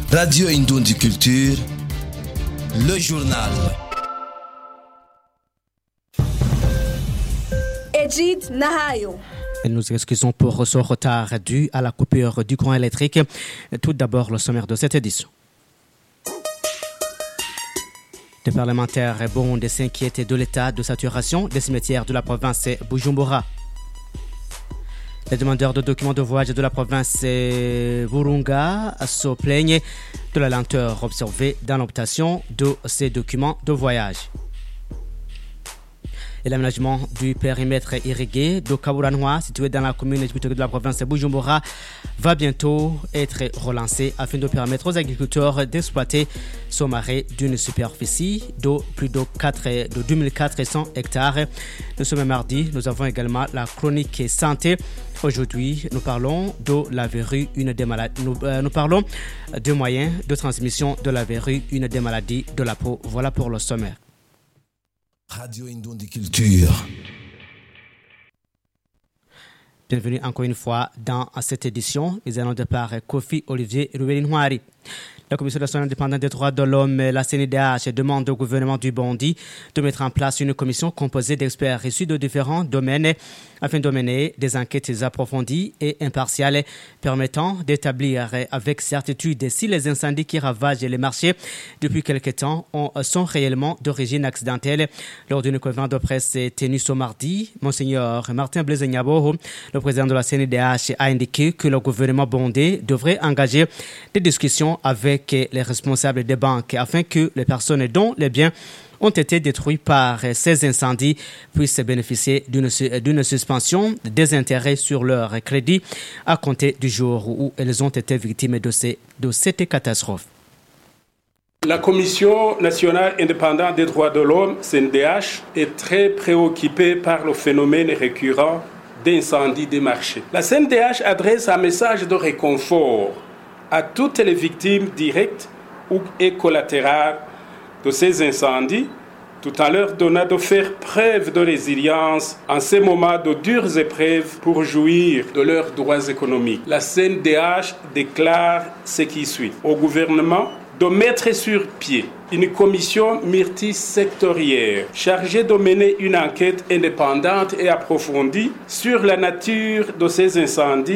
Radio Indoundi Culture, le journal. Edjid Nahayo. Nous excusons pour ce retard dû à la coupure du courant électrique. Tout d'abord, le sommaire de cette édition. Les parlementaires Burundais s'inquiètent de l'état de saturation des cimetières de la province Bujumbura. Les demandeurs de documents de voyage de la province Burunga se plaignent de la lenteur observée dans l'obtention de ces documents de voyage. Et l'aménagement du périmètre irrigué de Kaburanwa, situé dans la commune de la province de Bujumbura, va bientôt être relancé afin de permettre aux agriculteurs d'exploiter ce marais d'une superficie de plus de 2400 hectares. Nous sommes mardi, nous avons également la chronique santé. Aujourd'hui, nous parlons de la verrue, une des maladies. Nous parlons de moyens de transmission de la verrue, une des maladies de la peau. Voilà pour le sommaire. Radio Indoundi Culture. Bienvenue encore une fois dans cette édition. Nous allons de par Kofi Olivier Ruelinwari. La Commission nationale indépendante des droits de l'homme, la CNDH, demande au gouvernement du Burundi de mettre en place une commission composée d'experts issus de différents domaines afin de mener des enquêtes approfondies et impartiales permettant d'établir avec certitude si les incendies qui ravagent les marchés depuis quelque temps sont réellement d'origine accidentelle. Lors d'une conférence de presse tenue ce mardi, Monseigneur Martin Blaise Nyaboho, le président de la CNDH, a indiqué que le gouvernement burundais devrait engager des discussions avec les responsables des banques afin que les personnes dont les biens ont été détruits par ces incendies puissent bénéficier d'une suspension des intérêts sur leur crédit à compter du jour où elles ont été victimes de cette catastrophe. La Commission nationale indépendante des droits de l'homme, CNDH, est très préoccupée par le phénomène récurrent d'incendies des marchés. La CNDH adresse un message de réconfort à toutes les victimes directes et collatérales de ces incendies, tout en leur donnant de faire preuve de résilience en ces moments de dures épreuves pour jouir de leurs droits économiques. La CNDH déclare ce qui suit au gouvernement de mettre sur pied une commission multisectorielle chargée de mener une enquête indépendante et approfondie sur la nature de ces incendies